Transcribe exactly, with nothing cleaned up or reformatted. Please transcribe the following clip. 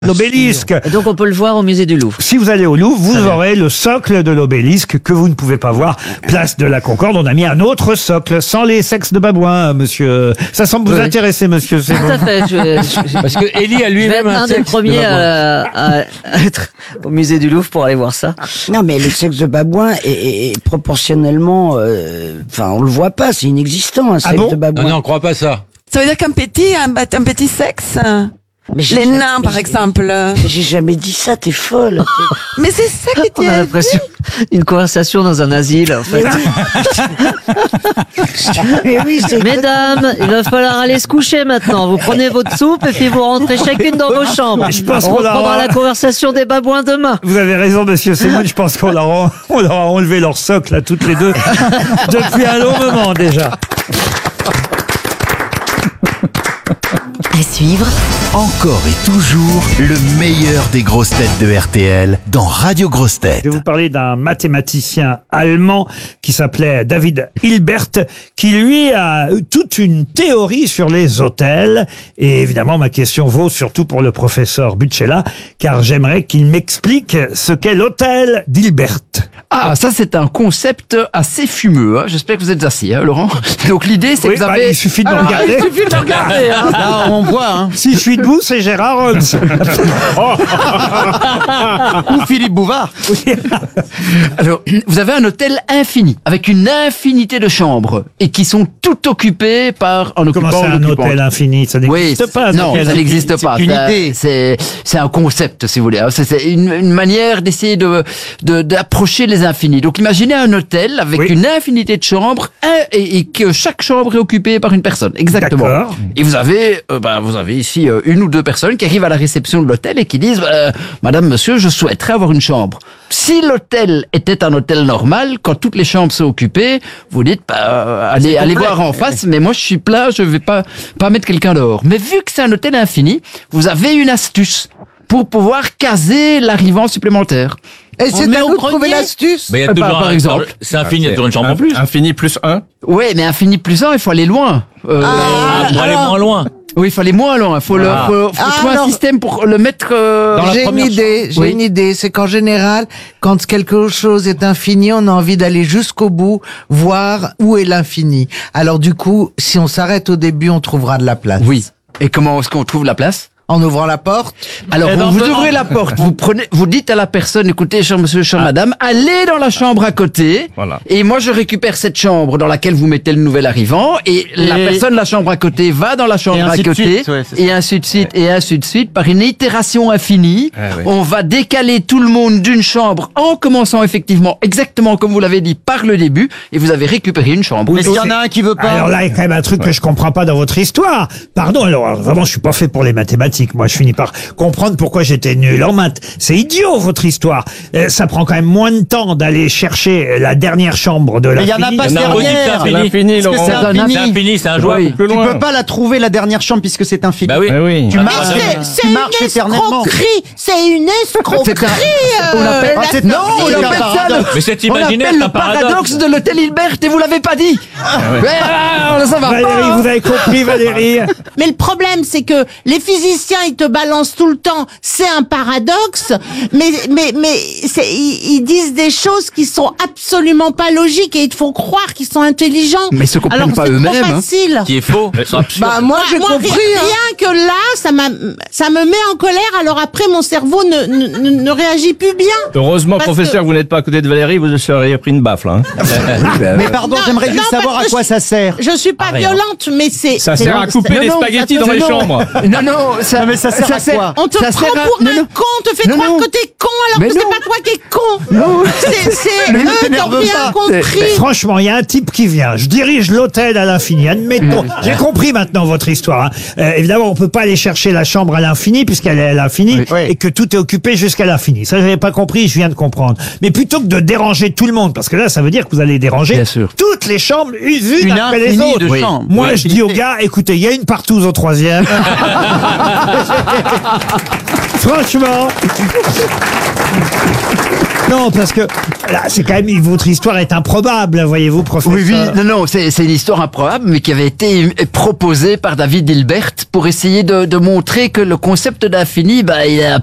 L'obélisque. Et donc on peut le voir au musée du Louvre. Si vous allez au Louvre, vous aurez le socle de l'obélisque que vous ne pouvez pas voir place de la Concorde. On a mis un autre socle sans les sexes de babouin, monsieur. Ça semble vous Oui. intéresser, monsieur. C'est Tout bon. à fait. Je, je- Parce que Élie a je vais lui-même être un un des sexe de premiers babouin. à, à être au musée du Louvre pour aller voir ça. Non, mais le sexe de babouin est, est- est proportionnellement, euh, enfin, on le voit pas, c'est inexistant un sexe bon de babouin. Non, non, on croit pas ça. Ça veut dire qu'un petit, un, bat- un petit sexe, Mais j'ai les jamais- nains par j'ai- exemple. mais J'ai jamais dit ça, t'es folle. Mais c'est ça qui On a tient. l'impression d'une conversation dans un asile. En fait. Mais oui, c'est Mesdames, il va falloir aller se coucher maintenant. Vous prenez votre soupe et puis vous rentrez chacune dans vos chambres. Je pense On qu'on aura- reprendra la conversation des babouins demain. Vous avez raison, monsieur Semoun. Je pense qu'on leur a, on leur a enlevé leur socle à toutes les deux depuis un long moment déjà. À suivre, Encore et toujours le meilleur des grosses têtes de R T L dans Radio Grosses Têtes. Je vais vous parler d'un mathématicien allemand qui s'appelait David Hilbert, qui lui a eu toute une théorie sur les hôtels. Et évidemment, ma question vaut surtout pour le professeur Butchella, car j'aimerais qu'il m'explique ce qu'est l'hôtel d'Hilbert. Ah, ça c'est un concept assez fumeux. Hein. J'espère que vous êtes assis, hein, Laurent. Donc l'idée c'est Oui, que vous bah, avez... il suffit de me Alors, regarder. Il suffit de me regarder. Hein. Là, on voit, hein. Si je suis debout, c'est Gérard Holmes. Ou Philippe Bouvard. Alors, vous avez un hôtel infini, avec une infinité de chambres, et qui sont toutes occupées par un occupant. Comment c'est ou un occupante. hôtel infini? Ça Oui, n'existe pas. non, hôtel ça infini. n'existe pas. qu'une Ça, idée. C'est c'est un concept, si vous voulez. hein. C'est c'est une, une manière d'essayer de de- d'approcher les infinis. Donc, imaginez un hôtel avec Oui. une infinité de chambres un- et, et que chaque chambre est occupée par une personne. Exactement. D'accord. Et vous avez, euh, ben, vous avez ici euh, une ou deux personnes qui arrivent à la réception de l'hôtel et qui disent, euh, Madame, Monsieur, je souhaiterais avoir une chambre. Si l'hôtel était un hôtel normal, quand toutes les chambres sont occupées, vous dites, bah, euh, allez, allez voir en face, mais moi je suis plein, je vais pas pas mettre quelqu'un dehors. Mais vu que c'est un hôtel infini, vous avez une astuce pour pouvoir caser l'arrivant supplémentaire. Et c'est met à au nous de trouver grenier l'astuce. Mais il y a Euh, toujours par- par un- exemple. C'est infini, il y a toujours une chambre en plus. Infini plus un. Ouais, mais infini plus un, il faut aller loin. Euh, Ah, pour aller moins loin. Oui, il faut aller moins loin. Il faut, le, Ah. faut, faut Ah, trouver un alors- système pour le mettre euh, Dans la J'ai une première idée, j'ai Oui. une idée. C'est qu'en général, quand quelque chose est infini, on a envie d'aller jusqu'au bout, voir où est l'infini. Alors du coup, si on s'arrête au début, on trouvera de la place. Oui. Et comment est-ce qu'on trouve la place? En ouvrant la porte. Alors, Eh vous, ben, vous on peut- ouvrez la porte, vous prenez, vous dites à la personne, écoutez, cher monsieur, chère madame, allez dans la chambre à côté. Voilà. Et moi, je récupère cette chambre dans laquelle vous mettez le nouvel arrivant. Et, la Et- personne de la chambre à côté va dans la chambre Et à ainsi de côté. suite, ouais, c'est ça. et ainsi de suite, et ainsi de suite. Par une itération infinie, Ah oui. on va décaler tout le monde d'une chambre en commençant effectivement, exactement comme vous l'avez dit, par le début. Et vous avez récupéré une chambre. Mais s'il y en a un qui veut pas. Alors là, il y a quand même un truc que je comprends pas dans votre histoire. Pardon, alors alors, vraiment, je suis pas fait pour les mathématiques. Moi, je finis par comprendre pourquoi j'étais nul en maths. C'est idiot, votre histoire. Euh, ça prend quand même moins de temps d'aller chercher la dernière chambre de la Mais il y en a pas Il y en a dernière. aussi, c'est infini, Parce que c'est Laurent. infini. C'est infini, c'est injouable. Oui. Plus Tu loin. peux pas la trouver la dernière chambre puisque c'est infini. Bah oui. Bah oui. Tu Ah, marches, bah, tu marches éternellement. C'est une escroquerie. On appelle, Ah, c'est non, un- on c'est un appelle ça paradoxe. le, Mais c'est on imaginaire, appelle c'est un le paradoxe. paradoxe de l'hôtel Hilbert et vous l'avez pas dit. Ouais, ah, ça va Valérie, pas. vous avez compris, Valérie? Mais le problème, c'est que les physiciens, ils te balancent tout le temps. C'est un paradoxe, mais mais mais c'est, ils, ils disent des choses qui sont absolument pas logiques et il faut croire qu'ils sont intelligents. Mais ils se comprennent Alors, pas c'est eux-mêmes, trop hein. facile. Qui est faux. C'est absurde. Bah moi j'ai Moi, compris. ri- hein. rien que là, ça m'a, ça me met en colère. Alors après, mon cerveau ne ne, ne, ne réagit plus bien. Heureusement, Parce professeur, que- vous n'êtes pas à côté de Valérie, vous seriez pris une baffe, là. hein. Mais pardon, Non, j'aimerais non, juste savoir parce à que quoi je- ça sert. Je suis pas violente, mais c'est. Ça c'est- sert à couper c'est- des non, non, spaghettis ça te- dans les non. chambres. Non, non, ça, Non, mais ça sert à quoi On te ça prend sert à- pour non, un non. con, on te fait Non, croire non. que t'es con alors Mais que c'est non. pas toi qui es con. Non. C'est, c'est Mais ne eux qui ont t'énerve rien pas. compris. Franchement, il y a un type qui vient. Je dirige l'hôtel à l'infini. Admettons. J'ai compris maintenant votre histoire. hein. Euh, évidemment, on peut pas aller chercher la chambre à l'infini puisqu'elle est à l'infini Oui. Oui. et que tout est occupé jusqu'à l'infini. Ça, j'avais pas compris. Je viens de comprendre. Mais plutôt que de déranger tout le monde, parce que là, ça veut dire que vous allez déranger Bien sûr. toutes les chambres unes Une après les infinie autres. de Oui. chambres. Moi, Oui. je dis aux gars, écoutez, il y a une partouze au troisième. Franchement. Non, parce que là, c'est quand même votre histoire est improbable, voyez-vous, professeur. Oui, oui, non, non, c'est c'est une histoire improbable, mais qui avait été proposée par David Hilbert pour essayer de, de montrer que le concept d'infini, bah, il a